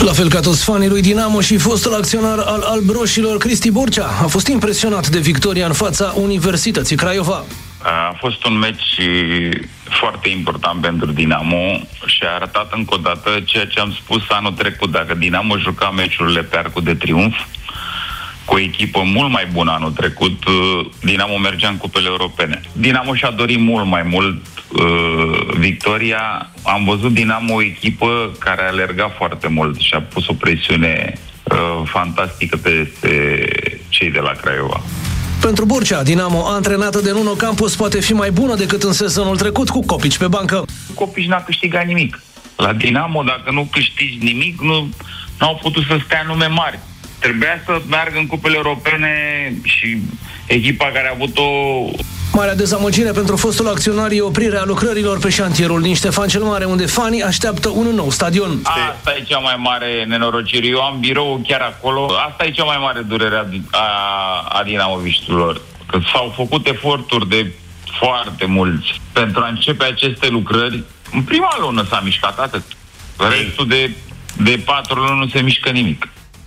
La fel ca toți fanii lui Dinamo și fostul acționar al albroșilor, Cristi Borcea a fost impresionat de victoria în fața Universității Craiova. A fost un meci foarte important pentru Dinamo și a arătat încă o dată ceea ce am spus anul trecut. Dacă Dinamo juca meciurile pe arcul de triumf, cu o echipă mult mai bună anul trecut, Dinamo mergea în cupele europene. Dinamo și-a dorit mult mai mult victoria. Am văzut Dinamo o echipă care a alergat foarte mult și a pus o presiune fantastică peste cei de la Craiova. Pentru Borcea, Dinamo, antrenată de Nuno Campos, poate fi mai bună decât în sezonul trecut cu Copici pe bancă. Copici n-a câștigat nimic. La Dinamo, dacă nu câștigi nimic, nu au putut să stea nume mari. Trebuia să meargă în cupele europene și echipa care a avut o... Marea dezamăgire pentru fostul acționar e oprirea lucrărilor pe șantierul din Ștefan cel Mare, unde fanii așteaptă un nou stadion. Asta e cea mai mare nenorocire. Eu am birou chiar acolo. Asta e cea mai mare durere a dinamoviștilor. Că s-au făcut eforturi de foarte mulți pentru a începe aceste lucrări. În prima lună s-a mișcat atât. Restul de 4 luni nu se mișcă nimic.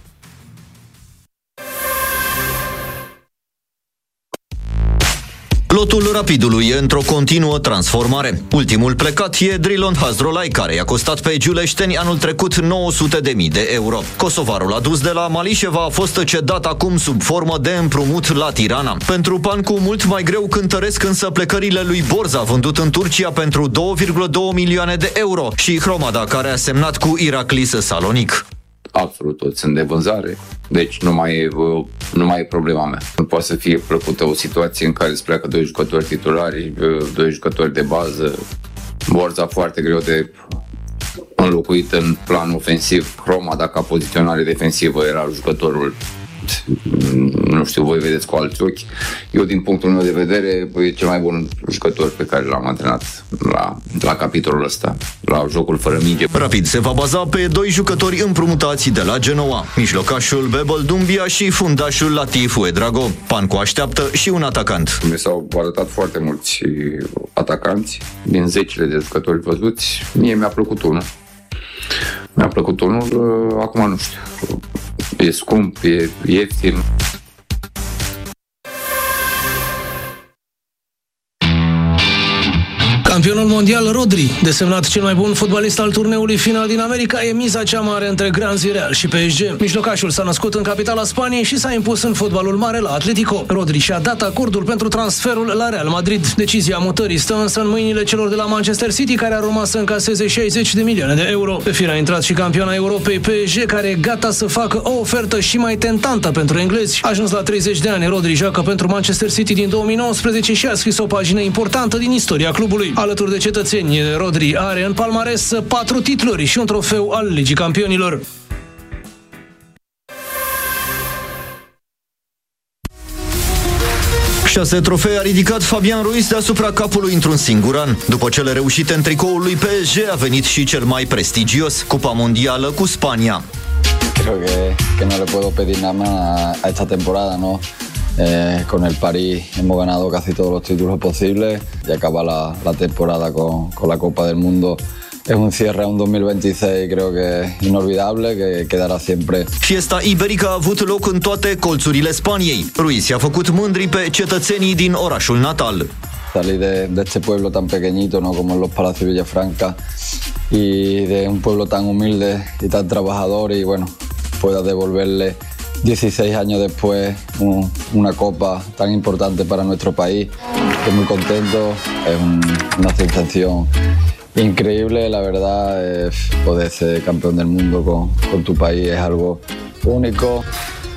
Lotul Rapidului e într-o continuă transformare. Ultimul plecat e Drilon Hazdrolai, care i-a costat pe giuleșteni anul trecut 900.000 de euro. Kosovarul adus de la Malișeva a fost cedat acum sub formă de împrumut la Tirana. Pentru Pancu mult mai greu cântăresc însă plecările lui Borza, vândut în Turcia pentru 2,2 milioane de euro, și Hromada, care a semnat cu Iraklis Salonic. Absolut toți sunt de vânzare, deci nu mai e problema mea. Nu poate să fie plăcută o situație în care îți pleacă 2 jucători titulari, 2 jucători de bază, Borza foarte greu de înlocuit în plan ofensiv. Roma, dacă a poziționare defensivă, era jucătorul, nu știu, voi vedeți cu alți ochi. Eu, din punctul meu de vedere, e cel mai bun jucător pe care l-am antrenat la capitolul ăsta, la jocul fără minge. Rapid se va baza pe 2 jucători împrumutați de la Genoa, mijlocașul Bebel Dumbia și fundașul Latif Uedrago. Pancu așteaptă și un atacant. Mi s-au arătat foarte mulți atacanți din zecile de jucători văzuți. Mie mi-a plăcut unul. Acum nu știu. E scump, e ieftin. Campionul mondial Rodri, desemnat cel mai bun fotbalist al turneului final din America, e miza cea mare între Granzi, Real și PSG. Mijlocașul s-a născut în capitala Spaniei și s-a impus în fotbalul mare la Atletico. Rodri și-a dat acordul pentru transferul la Real Madrid. Decizia mutării stă însă în mâinile celor de la Manchester City, care ar urma să încaseze 60 de milioane de euro. Pe fir a intrat și campioana Europei PSG, care e gata să facă o ofertă și mai tentantă pentru englezi. Ajuns la 30 de ani, Rodri joacă pentru Manchester City din 2019 și a scris o pagină importantă din istoria clubului. Alături de cetățeni, Rodri are în palmares 4 titluri și un trofeu al Ligii Campionilor. Șase trofee a ridicat Fabian Ruiz deasupra capului într-un singur an. După cele reușite în tricoul lui PSG, a venit și cel mai prestigios, Cupa Mondială cu Spania. Creo que no le puedo pedir nada más a esta temporada, ¿no? Con el París hemos ganado casi todos los títulos posibles y acabar la temporada con la Copa del Mundo es un cierre a un 2026, creo que inolvidable, que quedará siempre. Fiesta iberică a avut loc în toate colțurile Spaniei. Ruiz i-a făcut mândri pe cetățenii din orașul natal. Salir de este pueblo tan pequeñito, ¿no? Como los Palacios Villafranca, y de un pueblo tan humilde y tan trabajador, y bueno, pueda devolverle 16 años después una copa tan importante para nuestro país. Estoy muy contento, es una sensación increíble, la verdad. Poder ser campeón del mundo con tu país es algo único.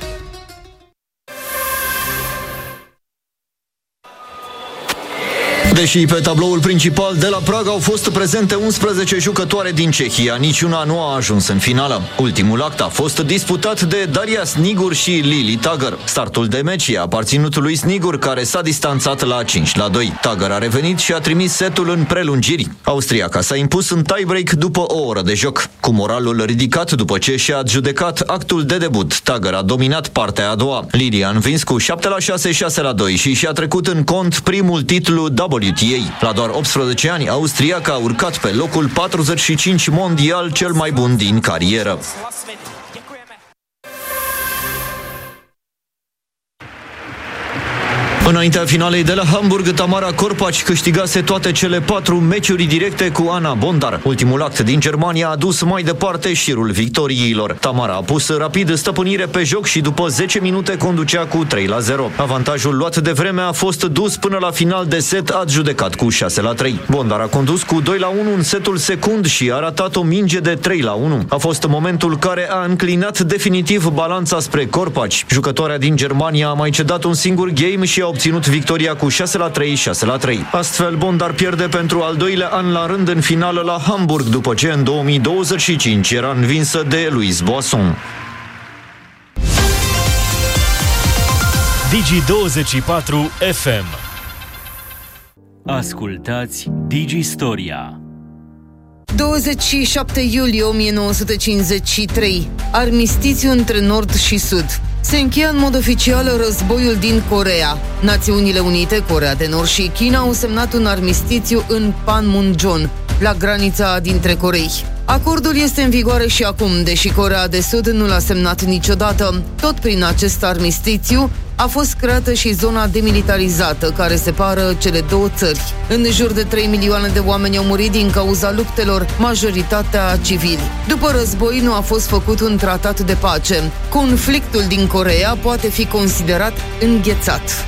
Deși pe tabloul principal de la Praga au fost prezente 11 jucătoare din Cehia, niciuna nu a ajuns în finală. Ultimul act a fost disputat de Daria Snigur și Lili Tagăr. Startul de meci a aparținut lui Snigur, care s-a distanțat la 5-2. Tagăr a revenit și a trimis setul în prelungiri. Austriaca s-a impus în tie-break după o oră de joc. Cu moralul ridicat după ce și-a adjudecat actul de debut, Tagăr a dominat partea a doua. Lili a învins cu 7-6, 6-2 și și-a trecut în cont primul titlu WTA. La doar 18 ani, austriaca a urcat pe locul 45 mondial, cel mai bun din carieră. Înaintea finalei de la Hamburg, Tamara Korpacz câștigase toate cele 4 meciuri directe cu Ana Bondar. Ultimul act din Germania a dus mai departe șirul victoriilor. Tamara a pus rapid stăpânire pe joc și după 10 minute conducea cu 3-0. Avantajul luat de vreme a fost dus până la final de set adjudecat cu 6-3. Bondar a condus cu 2-1 în setul secund și a ratat o minge de 3-1. A fost momentul care a înclinat definitiv balanța spre Korpacz. Jucătoarea din Germania a mai cedat un singur game și a obținut victoria cu 6-3, 6-3. Astfel, Bondar pierde pentru al doilea an la rând în finală la Hamburg, după ce în 2025 era învinsă de Louise Boisson. Digi24 FM. Ascultați Digi-Storia. 27 iulie 1953. Armistițiu între Nord și Sud. Se încheie în mod oficial războiul din Coreea. Națiunile Unite, Coreea de Nord și China au semnat un armistițiu în Panmunjom, la granița dintre Corei. Acordul este în vigoare și acum, deși Coreea de Sud nu l-a semnat niciodată. Tot prin acest armistițiu a fost creată și zona demilitarizată, care separă cele două țări. În jur de 3 milioane de oameni au murit din cauza luptelor, majoritatea civili. După război nu a fost făcut un tratat de pace. Conflictul din Coreea poate fi considerat înghețat.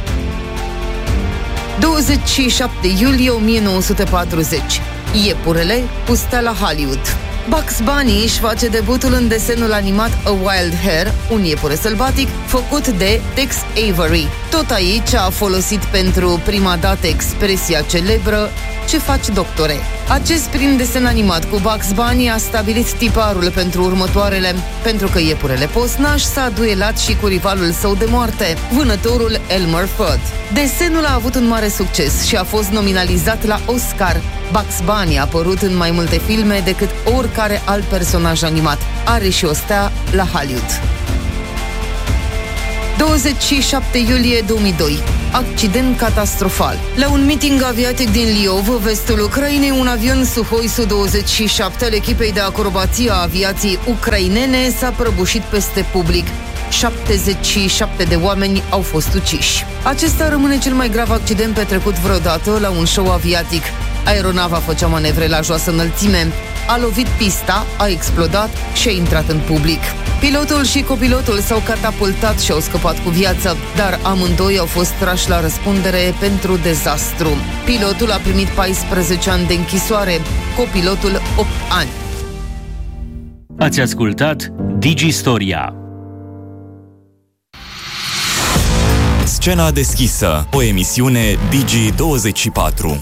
27 iulie 1940. Iepurele cu stela Hollywood. Bugs Bunny își face debutul în desenul animat A Wild Hare, un iepure sălbatic, făcut de Tex Avery. Tot aici a folosit pentru prima dată expresia celebră "Ce faci, doctore?". Acest prim desen animat cu Bugs Bunny a stabilit tiparul pentru următoarele, pentru că iepurele posnaș s-a duelat și cu rivalul său de moarte, vânătorul Elmer Fudd. Desenul a avut un mare succes și a fost nominalizat la Oscar. Bugs Bunny a apărut în mai multe filme decât oricare alt personaj animat. Are și o stea la Hollywood. 27 iulie 2002. Accident catastrofal. La un meeting aviatic din Liov, vestul Ucrainei, un avion Suhoi Su-27 al echipei de acrobație a aviației ucrainene s-a prăbușit peste public. 77 de oameni au fost uciși. Acesta rămâne cel mai grav accident petrecut vreodată la un show aviatic. Aeronava făcea manevre la joasă înălțime, a lovit pista, a explodat și a intrat în public. Pilotul și copilotul s-au catapultat și au scăpat cu viață, dar amândoi au fost trași la răspundere pentru dezastru. Pilotul a primit 14 ani de închisoare, copilotul 8 ani. Ați ascultat Digi-Storia. Scena deschisă, o emisiune Digi24.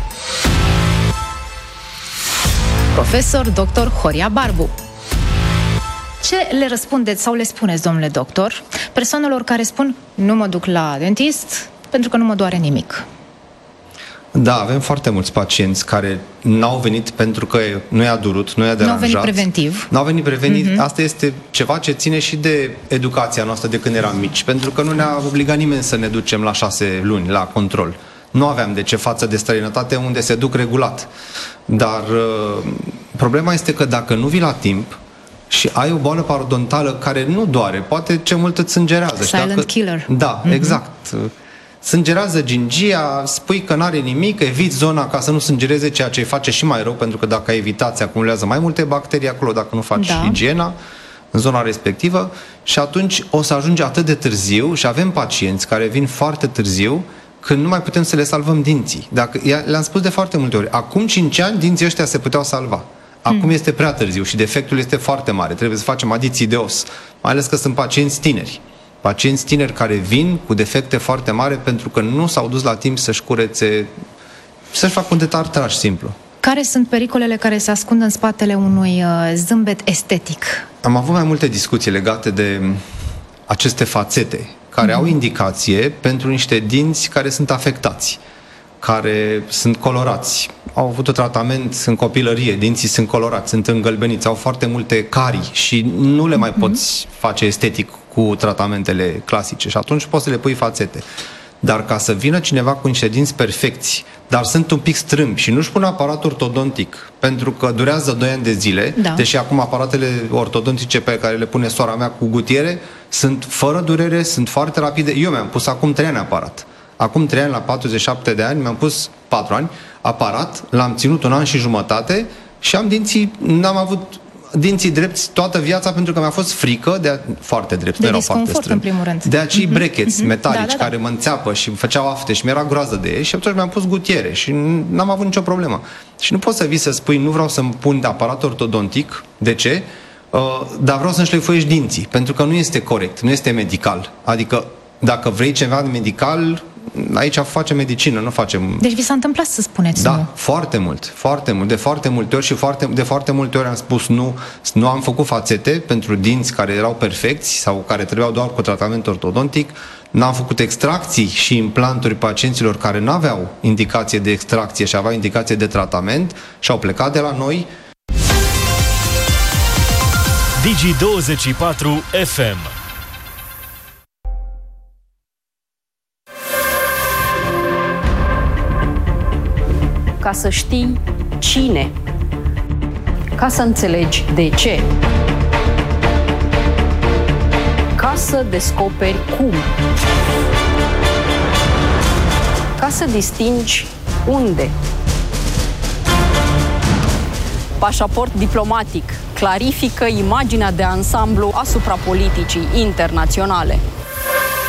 Profesor Dr. Horia Barbu. Ce le răspundeți sau le spuneți, domnule doctor, persoanelor care spun nu mă duc la dentist pentru că nu mă doare nimic? Da, avem foarte mulți pacienți care n-au venit pentru că nu i-a durut, nu i-a deranjat. N-au venit preventiv. N-au venit preventiv. Asta este ceva ce ține și de educația noastră de când eram mici, pentru că nu ne-a obligat nimeni să ne ducem la 6 luni, la control. Nu aveam de ce față de străinătate unde se duc regulat. Dar problema este că dacă nu vii la timp și ai o boală parodontală care nu doare, poate ce mult îți sângerează. Silent killer. Da, exact. Sângerează gingia, spui că n-are nimic, eviți zona ca să nu sângereze, ceea ce îi face și mai rău, pentru că dacă evitați, se acumulează mai multe bacterii acolo, dacă nu faci igiena în zona respectivă, și atunci o să ajungi atât de târziu, și avem pacienți care vin foarte târziu, când nu mai putem să le salvăm dinții. Le-am spus de foarte multe ori, acum 5 ani dinții ăștia se puteau salva. Acum este prea târziu și defectul este foarte mare. Trebuie să facem adiții de os. Mai ales că sunt pacienți tineri. Pacienți tineri care vin cu defecte foarte mari pentru că nu s-au dus la timp să-și curețe, să-și facă un detartraj simplu. Care sunt pericolele care se ascund în spatele unui zâmbet estetic? Am avut mai multe discuții legate de aceste fațete care au indicație pentru niște dinți care sunt afectați, care sunt colorați. Au avut un tratament în copilărie, dinții sunt colorați, sunt îngălbeniți, au foarte multe carii și nu le mai poți face estetic cu tratamentele clasice și atunci poți să le pui fațete. dar ca să vină cineva cu niște dinți perfecți, dar sunt un pic strâmbi și nu-și pun aparat ortodontic, pentru că durează 2 ani de zile, deși acum aparatele ortodontice pe care le pune sora mea cu gutiere sunt fără durere, sunt foarte rapide. Eu mi-am pus acum 3 ani aparat. Acum 3 ani, la 47 de ani, mi-am pus 4 ani aparat, l-am ținut 1 an și jumătate și am dinții, n-am avut dinții drepți toată viața pentru că mi-a fost frică foarte drepți, de erau foarte strâmbi. în primul rând. De acei brackets metalici care mă înțeapă și îmi făceau afte și mi-era groază de ei și atunci mi-am pus gutiere și n-am avut nicio problemă. Și nu poți să vii să spui, nu vreau să-mi pun aparat ortodontic, de ce? Dar vreau să-mi șleifuiești dinții, pentru că nu este corect, nu este medical. Adică dacă vrei ceva medical, aici facem medicină, nu facem... Deci vi s-a întâmplat să spuneți nu? Nu? Foarte mult. De foarte multe ori și de foarte multe ori am spus nu. Nu am făcut fațete pentru dinți care erau perfecți sau care trebuiau doar cu tratament ortodontic. N-am făcut extracții și implanturi pacienților care nu aveau indicație de extracție și aveau indicație de tratament și au plecat de la noi. Digi24 FM. Ca să știi cine, ca să înțelegi de ce, ca să descoperi cum, ca să distingi unde. Pașaport diplomatic clarifică imaginea de ansamblu asupra politicii internaționale.